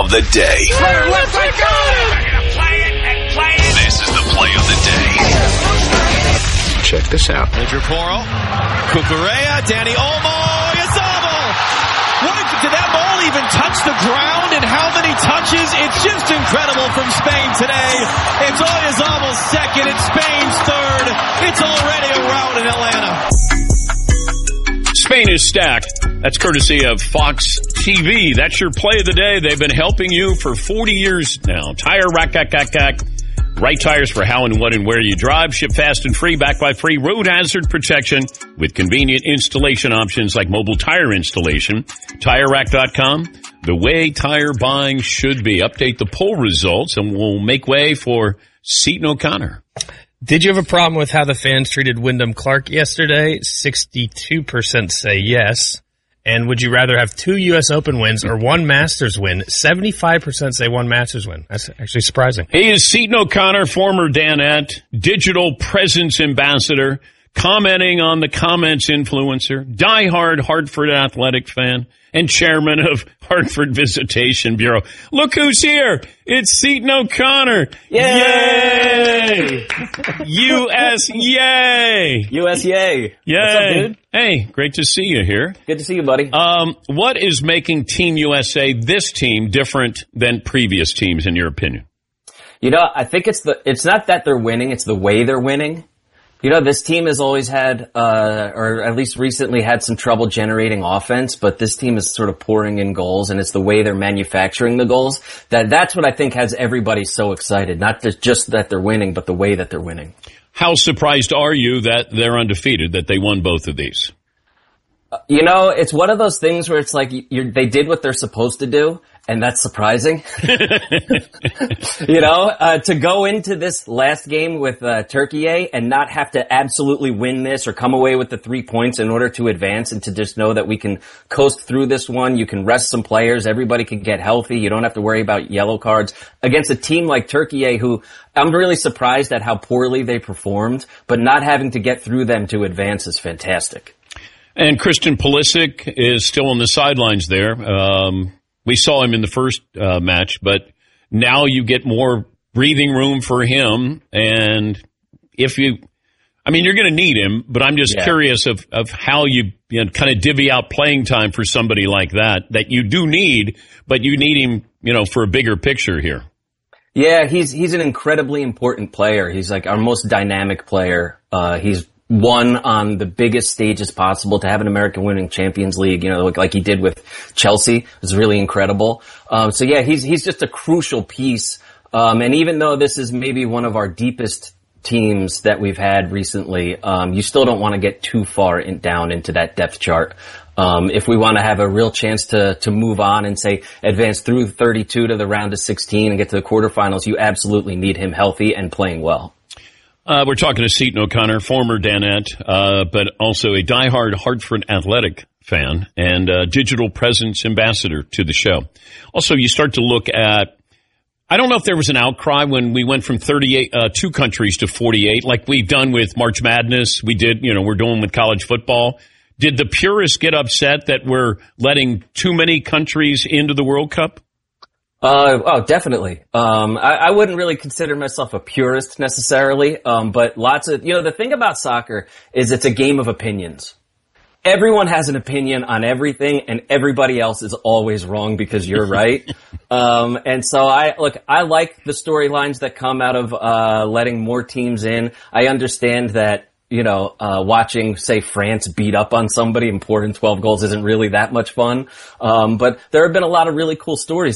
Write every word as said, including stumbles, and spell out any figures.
of the day. Let's go! Play it and play it. This is the play of the day. Check this out. Pedro Porro, Cucurella, Danny Olmo, Oyarzabal. What did that ball even touch the ground, and how many touches? It's just incredible from Spain today. It's Oyarzabal's second, it's Spain's third. It's already a rout in Atlanta. Spain is stacked. That's courtesy of Fox T V. That's your play of the day. They've been helping you for forty years now. Tire rack, rack, rack, rack. Right tires for how and what and where you drive. Ship fast and free, backed by free road hazard protection with convenient installation options like mobile tire installation. Tire Rack dot com, the way tire buying should be. Update the poll results and we'll make way for Seton O'Connor. Did you have a problem with how the fans treated Wyndham Clark yesterday? sixty-two percent say yes. And would you rather have two U S Open wins or one Masters win? seventy-five percent say one Masters win. That's actually surprising. He is Seton O'Connor, former Danette, digital presence ambassador, commenting on the comments influencer, diehard Hartford Athletic fan, and chairman of Hartford Visitation Bureau. Look who's here. It's Seton O'Connor. Yay! Yay! U S yay! U S yay. Yay! What's up, dude? Hey, great to see you here. Good to see you, buddy. Um, what is making Team U S A, this team, different than previous teams, in your opinion? You know, I think it's the, it's not that they're winning, it's the way they're winning. You know, this team has always had, uh, or at least recently had some trouble generating offense, but this team is sort of pouring in goals, and it's the way they're manufacturing the goals. That, that's what I think has everybody so excited. Not just, just that they're winning, but the way that they're winning. How surprised are you that they're undefeated, that they won both of these? You know, it's one of those things where it's like you're, they did what they're supposed to do, and that's surprising. You know, uh, to go into this last game with uh, Turkey and not have to absolutely win this or come away with the three points in order to advance, and to just know that we can coast through this one. You can rest some players. Everybody can get healthy. You don't have to worry about yellow cards against a team like Turkey, who I'm really surprised at how poorly they performed, but not having to get through them to advance is fantastic. And Christian Pulisic is still on the sidelines there. Um, we saw him in the first uh, match, but now you get more breathing room for him. And if you, I mean, you're going to need him, but I'm just yeah. curious of, of how you, you know, kind of divvy out playing time for somebody like that, that you do need, but you need him, you know, for a bigger picture here. Yeah, he's, he's an incredibly important player. He's like our most dynamic player. Uh, he's won on the biggest stages possible. To have an American winning Champions League, you know, like, like he did with Chelsea, was really incredible. Um, so yeah, he's, he's just a crucial piece. Um, and even though this is maybe one of our deepest teams that we've had recently, um, you still don't want to get too far in, down into that depth chart. Um, if we want to have a real chance to, to move on and say advance through thirty-two to the round of sixteen and get to the quarterfinals, you absolutely need him healthy and playing well. Uh, we're talking to Seton O'Connor, former Danette, uh, but also a diehard Hartford Athletic fan and uh, digital presence ambassador to the show. Also, you start to look at, I don't know if there was an outcry when we went from thirty-eight, uh, two countries to forty-eight, like we've done with March Madness. We did, you know, we're doing with college football. Did the purists get upset that we're letting too many countries into the World Cup? Uh, oh, definitely. Um, I, I wouldn't really consider myself a purist necessarily. Um, but lots of, you know, the thing about soccer is it's a game of opinions. Everyone has an opinion on everything, and everybody else is always wrong because you're right. um, and so I, look, I like the storylines that come out of, uh, letting more teams in. I understand that, you know, uh, watching, say, France beat up on somebody and pour in twelve goals isn't really that much fun. Um, but there have been a lot of really cool stories